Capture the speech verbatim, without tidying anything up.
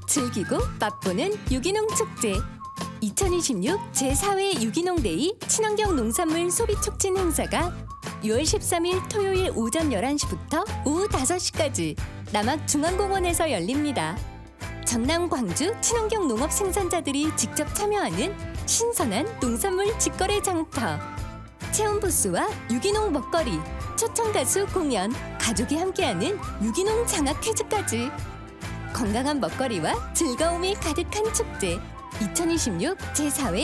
즐기고 맛보는 유기농 축제. 이천이십육 제사 회 유기농데이 친환경 농산물 소비 촉진 행사가 유월 십삼일 토요일 오전 열한 시부터 오후 다섯 시까지 남학중앙공원에서 열립니다. 전남, 광주 친환경 농업 생산자들이 직접 참여하는 신선한 농산물 직거래 장터, 체험 부스와 유기농 먹거리, 초청 가수 공연, 가족이 함께하는 유기농 장학 퀴즈까지 건강한 먹거리와 즐거움이 가득한 축제. 이천이십육 제사 회